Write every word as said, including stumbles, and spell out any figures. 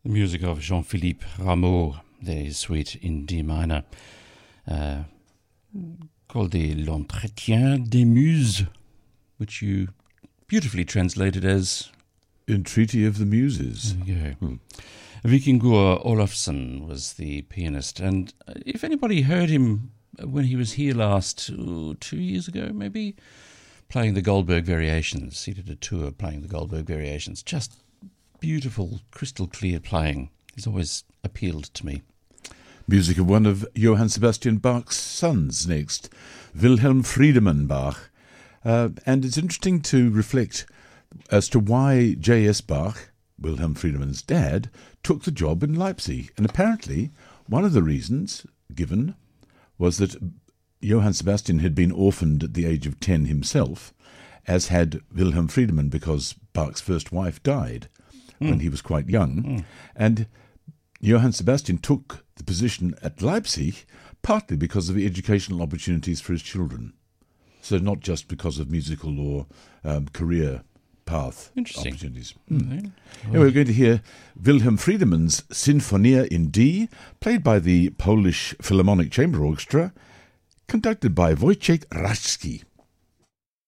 The music of Jean-Philippe Rameau, the suite in D minor, uh, called the L'Entretien des Muses, which you beautifully translated as Entreaty of the Muses. There you go. Hmm. Vikingur Olafsson was the pianist, and if anybody heard him when he was here last ooh, two years ago, maybe, playing the Goldberg Variations, he did a tour playing the Goldberg Variations, just beautiful, crystal clear playing. He's always appealed to me. Music of one of Johann Sebastian Bach's sons next, Wilhelm Friedemann Bach. Uh, and it's interesting to reflect as to why J S Bach, Wilhelm Friedemann's dad, took the job in Leipzig. And apparently one of the reasons given was that Johann Sebastian had been orphaned at the age of ten himself, as had Wilhelm Friedemann, because Bach's first wife died mm. when he was quite young. Mm. And Johann Sebastian took the position at Leipzig partly because of the educational opportunities for his children. So not just because of musical or um, career path opportunities. Mm. Mm-hmm. Anyway, we're going to hear Wilhelm Friedemann's Sinfonia in D, played by the Polish Philharmonic Chamber Orchestra, conducted by Wojciech Raszki.